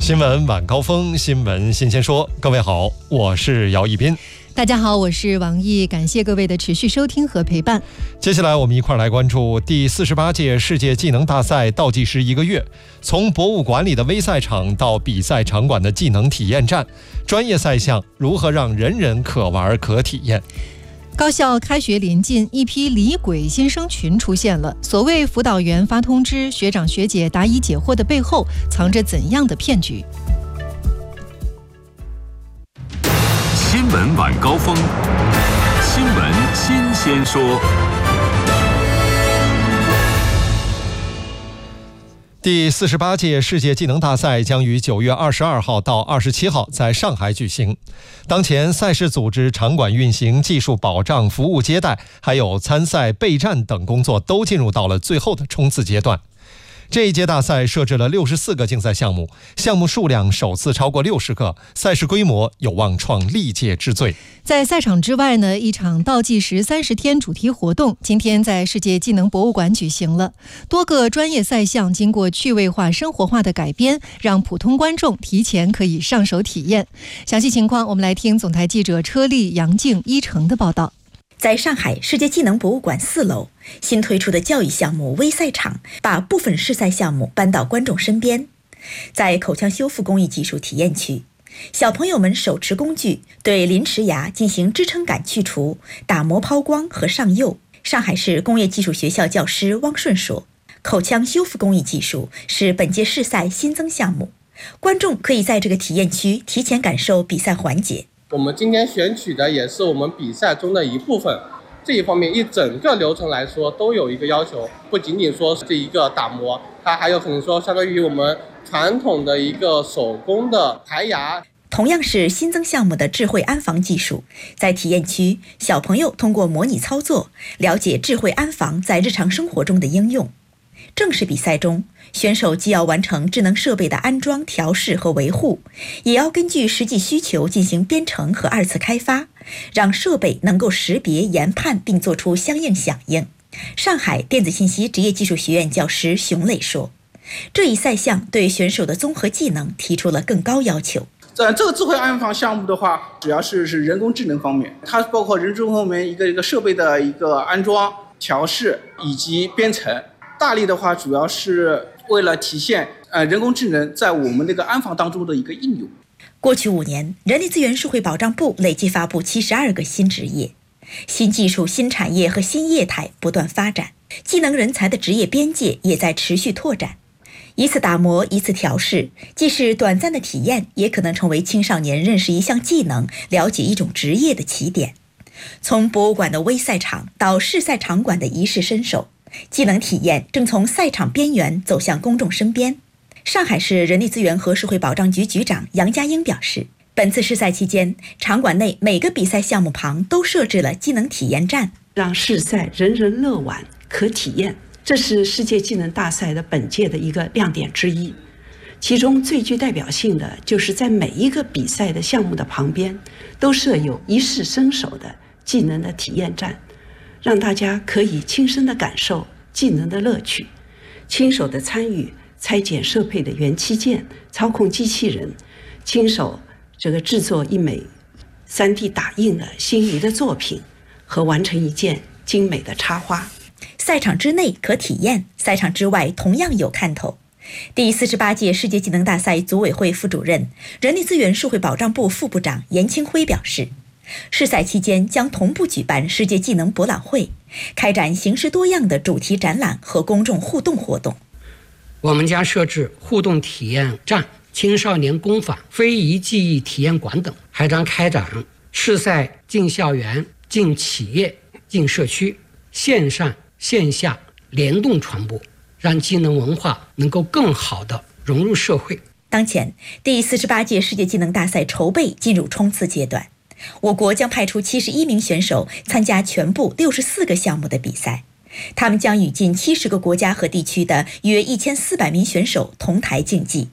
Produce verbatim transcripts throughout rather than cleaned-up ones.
新闻晚高峰，新闻新鲜说。各位好，我是姚一斌。 大家好，我是王毅，感谢各位的持续收听和陪伴。 接下来我们一块来关注第四十八届世界技能大赛倒计时一个月，从博物馆里的微赛场到比赛场馆的技能体验站，专业赛项如何让人人可玩可体验？ 高校开学临近，一批离轨新生群出现了。所谓辅导员发通知，学长学姐答疑解惑的背后，藏着怎样的骗局？ 新闻晚高峰，新闻新鲜说。 第四十八届世界技能大赛将于九月二十二号到二十七号在上海举行。当前赛事组织、场馆运行、技术保障、服务接待，还有参赛备战等工作都进入到了最后的冲刺阶段。这一届大赛设置了六十四个竞赛项目，项目数量首次超过六十个，赛事规模有望创历届之最。 在赛场之外呢，一场倒计时三十天主题活动今天在世界技能博物馆举行了。多个专业赛项经过趣味化、生活化的改编，让普通观众提前可以上手体验。详细情况，我们来听总台记者车丽、杨静、一成的报道。 在上海世界技能博物馆四楼，新推出的教育项目微赛场把部分试赛项目搬到观众身边。在口腔修复工艺技术体验区，小朋友们手持工具对临池牙进行支撑杆去除、打磨抛光和上釉。上海市工业技术学校教师汪顺说，口腔修复工艺技术是本届试赛新增项目，观众可以在这个体验区提前感受比赛环节。 我们今天选取的也是我们比赛中的一部分，这一方面一整个流程来说都有一个要求，不仅仅说是这一个打磨，它还有可能说相当于我们传统的一个手工的排牙。 同样是新增项目的智慧安防技术，在体验区，小朋友通过模拟操作，了解智慧安防在日常生活中的应用。正式比赛中，选手既要完成智能设备的安装、调试和维护，也要根据实际需求进行编程和二次开发，让设备能够识别、研判并做出相应响应。上海电子信息职业技术学院教师熊磊说，这一赛项对选手的综合技能提出了更高要求。 呃，这个智慧安防项目的话，主要是是人工智能方面，它包括人工方面一个一个设备的一个安装、调试以及编程。大力的话，主要是为了体现呃人工智能在我们这个安防当中的一个应用。 过去五年，人力资源社会保障部累计发布七十二个新职业，新技术、新产业和新业态不断发展，技能人才的职业边界也在持续拓展。一次打磨，一次调试，既是短暂的体验，也可能成为青少年认识一项技能、了解一种职业的起点。从博物馆的微赛场到试赛场馆的一试身手，技能体验正从赛场边缘走向公众身边。上海市人力资源和社会保障局局长杨家英表示，本次试赛期间，场馆内每个比赛项目旁都设置了技能体验站， 让试赛人人乐玩可体验，这是世界技能大赛的本届的一个亮点之一。其中最具代表性的就是在每一个比赛的项目的旁边都设有一试身手的技能的体验站，让大家可以亲身的感受技能的乐趣，亲手的参与拆解设备的元器件，操控机器人，亲手这个制作一枚 三 D 打印的心仪的作品和完成一件精美的插花。 赛场之内可体验，赛场之外同样有看头。第四十八届世界技能大赛组委会副主任、人力资源社会保障部副部长严清辉表示，试赛期间将同步举办世界技能博览会，开展形式多样的主题展览和公众互动活动。 我们将设置互动体验站、青少年工坊、非遗技艺体验馆等，还将开展试赛进校园、进企业、进社区，线上线下联动传播，让技能文化能够更好地融入社会。 当前，第四十八届世界技能大赛筹备进入冲刺阶段，我国将派出七十一名选手参加全部六十四个项目的比赛，他们将与近七十个国家和地区的约一千四百名选手同台竞技。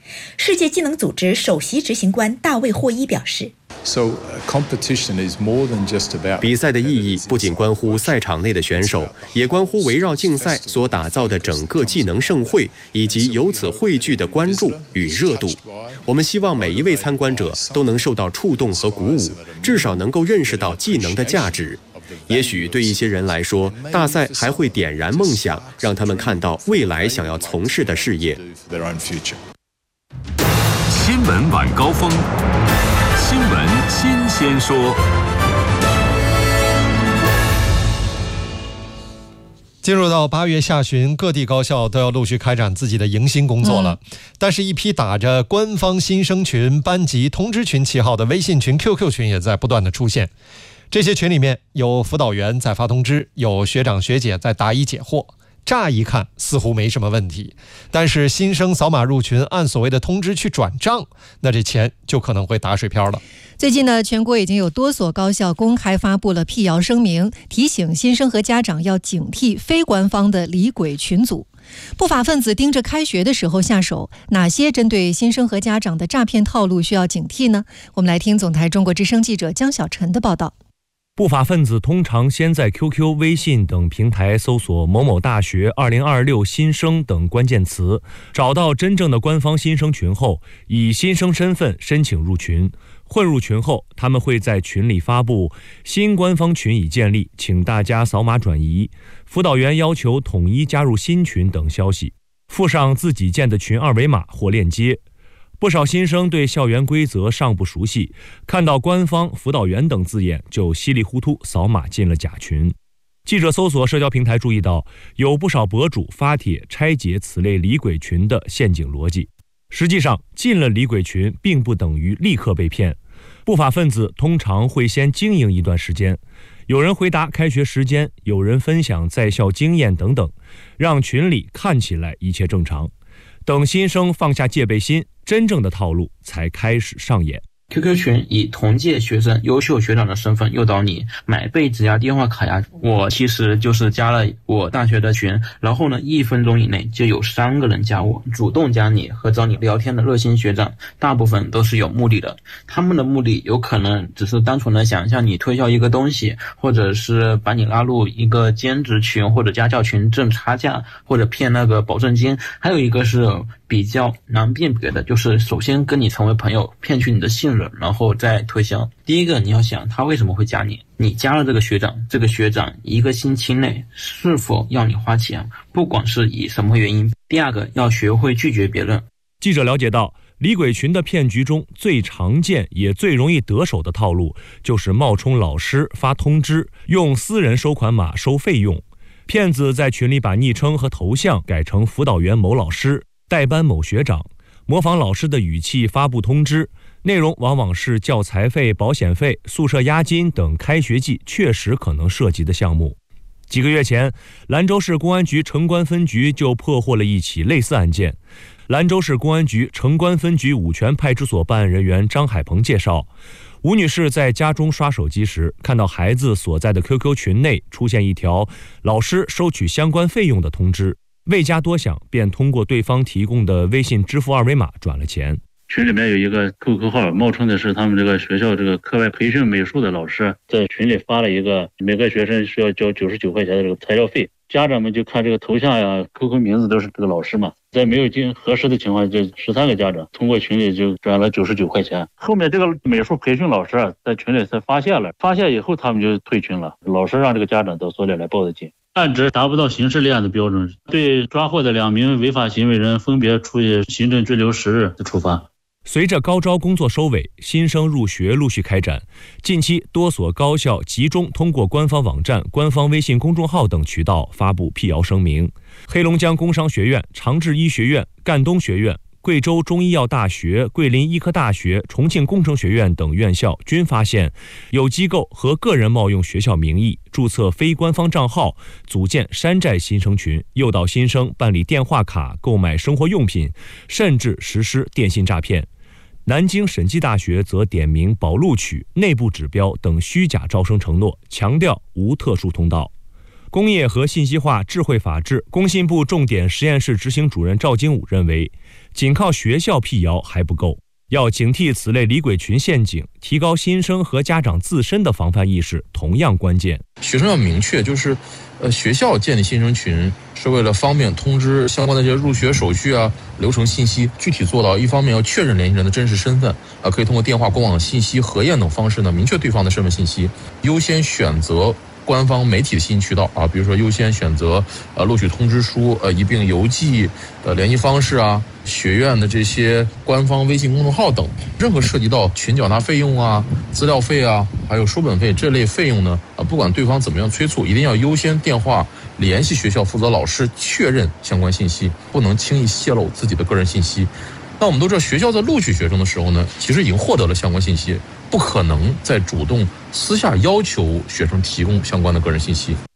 世界技能组织首席执行官大卫·霍伊表示， 比赛的意义不仅关乎赛场内的选手，也关乎围绕竞赛所打造的整个技能盛会以及由此汇聚的关注与热度。我们希望每一位参观者都能受到触动和鼓舞，至少能够认识到技能的价值。也许对一些人来说，大赛还会点燃梦想，让他们看到未来想要从事的事业。 新闻晚高峰，新闻新鲜说。 进入到八月下旬，各地高校都要陆续开展自己的迎新工作了。嗯、但是，一批打着官方新生群、班级通知群旗号的微信群、Q Q 群也在不断的出现。这些群里面有辅导员在发通知，有学长学姐在答疑解惑。乍一看似乎没什么问题，但是新生扫码入群，按所谓的通知去转账，那这钱就可能会打水漂了。 最近呢，全国已经有多所高校公开发布了辟谣声明，提醒新生和家长要警惕非官方的李鬼群组。不法分子盯着开学的时候下手，哪些针对新生和家长的诈骗套路需要警惕呢？我们来听总台中国之声记者江小晨的报道。 不法分子通常先在 Q Q、微信等平台搜索某某大学二零二六新生等关键词，找到真正的官方新生群后，以新生身份申请入群。混入群后，他们会在群里发布新官方群已建立，请大家扫码转移，辅导员要求统一加入新群等消息，附上自己建的群二维码或链接。不少新生对校园规则尚不熟悉，看到官方、辅导员等字眼就稀里糊涂扫码进了假群。记者搜索社交平台注意到，有不少博主发帖拆解此类李鬼群的陷阱逻辑。实际上，进了李鬼群并不等于立刻被骗，不法分子通常会先经营一段时间，有人回答开学时间，有人分享在校经验等等，让群里看起来一切正常。等新生放下戒备心，真正的套路才开始上演。 Q Q 群以同届学生、优秀学长的身份诱导你买被质押电话卡呀。我其实就是加了我大学的群，然后呢，一分钟以内就有三个人加我，主动加你和找你聊天的热心学长，大部分都是有目的的。他们的目的有可能只是单纯的想向你推销一个东西，或者是把你拉入一个兼职群或者家教群挣差价，或者骗那个保证金。还有一个是比较难辨别的，就是首先跟你成为朋友，骗取你的信任，然后再推销。第一个，你要想他为什么会加你，你加了这个学长，这个学长一个星期内是否要你花钱，不管是以什么原因。第二个，要学会拒绝别人。 记者了解到，李鬼群的骗局中最常见也最容易得手的套路，就是冒充老师发通知，用私人收款码收费用。骗子在群里把昵称和头像改成辅导员某老师、代班某学长，模仿老师的语气发布通知，内容往往是教材费、保险费、宿舍押金等开学季确实可能涉及的项目。几个月前，兰州市公安局城关分局就破获了一起类似案件。兰州市公安局城关分局五泉派出所办案人员张海鹏介绍，吴女士在家中刷手机时，看到孩子所在的 Q Q 群内出现一条老师收取相关费用的通知，未加多想，便通过对方提供的微信支付二维码转了钱。 群里面有一个 Q Q 号，冒充的是他们这个学校这个课外培训美术的老师，在群里发了一个每个学生需要交九十九块钱的这个材料费，家长们就看这个头像呀、Q Q 名字都是这个老师嘛，在没有经核实的情况下，就十三个家长通过群里就转了九十九块钱。后面这个美术培训老师啊，在群里才发现了，发现以后他们就退群了，老师让这个家长到所里来报的警。案值达不到刑事立案的标准，对抓获的两名违法行为人分别处以行政拘留十日的处罚。 随着高招工作收尾，新生入学陆续开展。近期，多所高校集中通过官方网站、官方微信公众号等渠道发布辟谣声明。黑龙江工商学院、长治医学院、赣东学院、贵州中医药大学、桂林医科大学、重庆工程学院等院校均发现，有机构和个人冒用学校名义，注册非官方账号，组建山寨新生群，诱导新生办理电话卡、购买生活用品，甚至实施电信诈骗。南京审计大学则点名保录取、内部指标等虚假招生承诺，强调无特殊通道。 工业和信息化智慧法治工信部重点实验室执行主任赵金武认为，仅靠学校辟谣还不够，要警惕此类李鬼群陷阱，提高新生和家长自身的防范意识同样关键。 学生要明确，就是呃，学校建立新生群是为了方便通知相关的这些入学手续啊、流程信息，具体做到一方面要确认联系人的真实身份，啊，可以通过电话、官网信息核验等方式呢，明确对方的身份信息，优先选择官方媒体的信息渠道啊，比如说优先选择呃录取通知书、呃一并邮寄的联系方式啊，学院的这些官方微信公众号等。任何涉及到群缴纳费用啊、资料费啊，还有书本费这类费用呢，啊，不管对方怎么样催促，一定要优先电话联系学校负责老师确认相关信息，不能轻易泄露自己的个人信息。那我们都知道，学校在录取学生的时候呢，其实已经获得了相关信息，不可能再主动私下要求学生提供相关的个人信息。